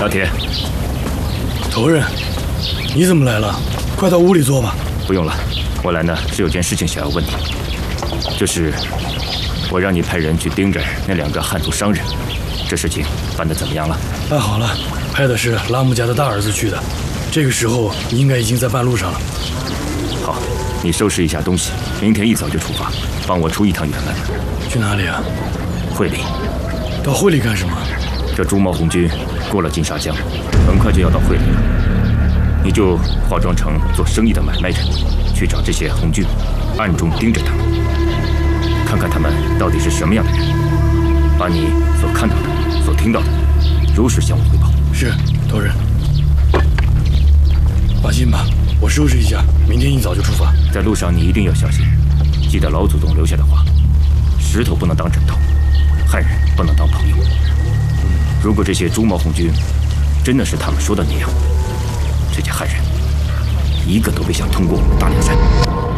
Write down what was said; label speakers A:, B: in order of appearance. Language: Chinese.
A: 老铁，
B: 头人，你怎么来了？快到屋里坐吧。
A: 不用了，我来呢是有件事情想要问你，就是我让你派人去盯着那2个汉族商人，这事情办得怎么样了？
B: 办好了，派的是拉姆家的大儿子去的，这个时候应该已经在半路上了。
A: 好，你收拾一下东西，明天一早就出发，帮我出一趟远门。
B: 去哪里啊？
A: 会里。
B: 到会里干什么？
A: 这朱茂红军过了金沙江，很快就要到会里了。你就化妆成做生意的买卖人，去找这些红军，暗中盯着他们，看看他们到底是什么样的人，把你所看到的、所听到的，如实向我汇报。
B: 是，头人。放心吧，我收拾一下，明天一早就出发。
A: 在路上你一定要小心，记得老祖宗留下的话：石头不能当枕头，汉人不能当朋友。如果这些朱茂红军真的是他们说的那样，这些汉人一个都别想通过我们大凉山。